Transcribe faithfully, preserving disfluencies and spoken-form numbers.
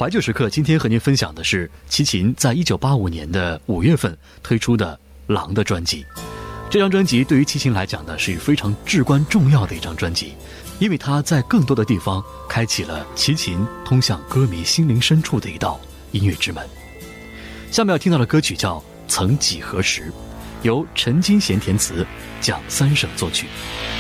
怀旧时刻今天和您分享的是齐秦在一九八五年的五月份推出的《狼》的专辑。这张专辑对于齐秦来讲呢是非常至关重要的一张专辑，因为它在更多的地方开启了齐秦通向歌迷心灵深处的一道音乐之门。下面要听到的歌曲叫《曾几何时》，由陈金贤填词，蒋三省作曲。